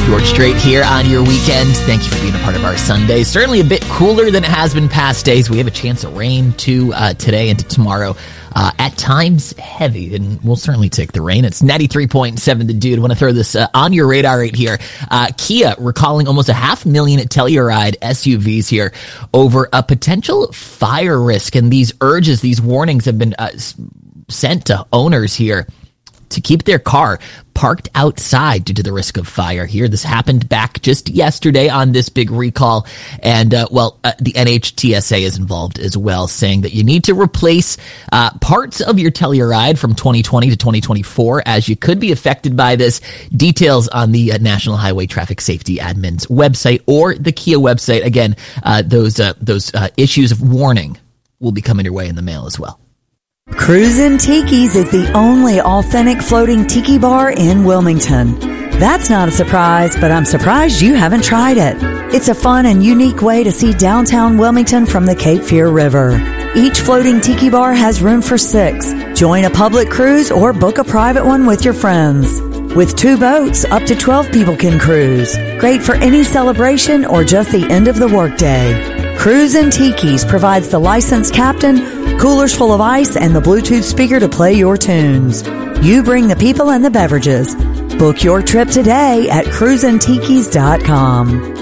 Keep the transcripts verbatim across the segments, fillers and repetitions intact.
George Strait here on your weekend. Thank you for being a part of our Sunday. Certainly a bit cooler than it has been past days. We have a chance of rain too uh, today and tomorrow. Uh, at times heavy, and we'll certainly take the rain. It's ninety-three point seven The Dude. I want to throw this uh, on your radar right here. Uh, Kia recalling almost a half million Telluride S U Vs here over a potential fire risk. And these urges, these warnings have been uh, sent to owners here to keep their car parked outside due to the risk of fire here. This happened back just yesterday on this big recall. And, uh, well, uh, the N H T S A is involved as well, saying that you need to replace uh, parts of your Telluride from twenty twenty to twenty twenty-four, as you could be affected by this. Details on the uh, National Highway Traffic Safety Admin's website or the Kia website. Again, uh, those, uh, those uh, issues of warning will be coming your way in the mail as well. Cruisin' Tiki's is the only authentic floating tiki bar in Wilmington. That's not a surprise, but I'm surprised you haven't tried it. It's a fun and unique way to see downtown Wilmington from the Cape Fear River. Each floating tiki bar has room for six. Join a public cruise or book a private one with your friends. With two boats, up to twelve people can cruise. Great for any celebration or just the end of the workday. Cruisin' Tiki's provides the licensed captain, coolers full of ice, and the Bluetooth speaker to play your tunes. You bring the people and the beverages. Book your trip today at cruisin tikis dot com.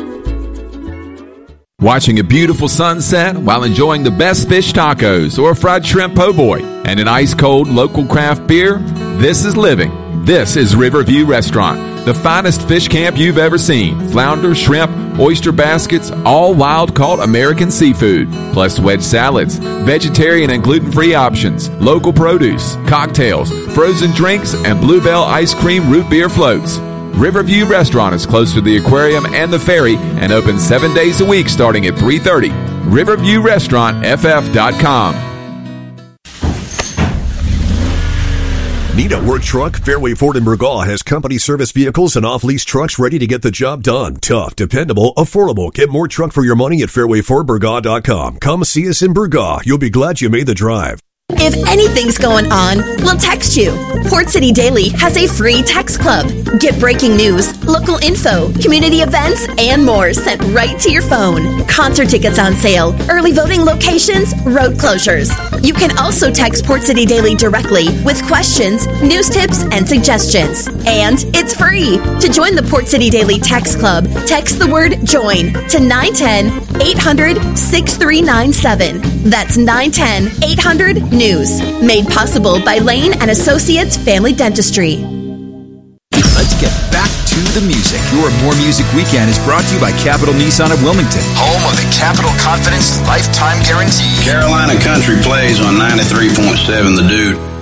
Watching a beautiful sunset while enjoying the best fish tacos or fried shrimp po' boy and an ice-cold local craft beer? This is living. This is Riverview Restaurant, the finest fish camp you've ever seen. Flounder, shrimp, oyster baskets, all wild-caught American seafood, plus wedge salads, vegetarian and gluten-free options, local produce, cocktails, frozen drinks, and Bluebell ice cream root beer floats. Riverview Restaurant is close to the aquarium and the ferry and open seven days a week starting at three thirty. riverview restaurant f f dot com. Need a work truck? Fairway Ford in Burgaw has company service vehicles and off-lease trucks ready to get the job done. Tough, dependable, affordable. Get more truck for your money at fairway ford burgaw dot com. Come see us in Burgaw. You'll be glad you made the drive. If anything's going on, we'll text you. Port City Daily has a free text club. Get breaking news, local info, community events, and more sent right to your phone. Concert tickets on sale, early voting locations, road closures. You can also text Port City Daily directly with questions, news tips, and suggestions. And it's free. To join the Port City Daily Text Club, text the word JOIN to nine one zero, eight hundred, six three nine seven. That's nine one zero, eight hundred, news. Made possible by Lane and Associates Family Dentistry. Let's get back to the music. Your More Music Weekend is brought to you by Capital Nissan of Wilmington, home of the Capital Confidence Lifetime Guarantee. Carolina Country plays on ninety-three point seven The Dude.